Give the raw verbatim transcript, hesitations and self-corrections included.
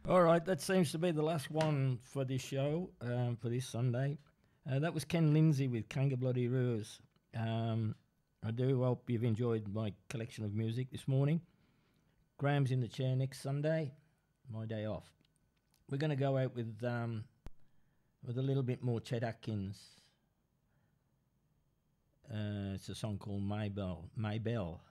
All right, that seems to be the last one for this show, um, for this Sunday. Uh, that was Ken Lindsay with Kanga Bloody Ruse. Um, I do hope you've enjoyed my collection of music this morning. Graham's in the chair next Sunday, my day off. We're going to go out with um, with a little bit more Chet Atkins. Uh, it's a song called Maybell. Maybell.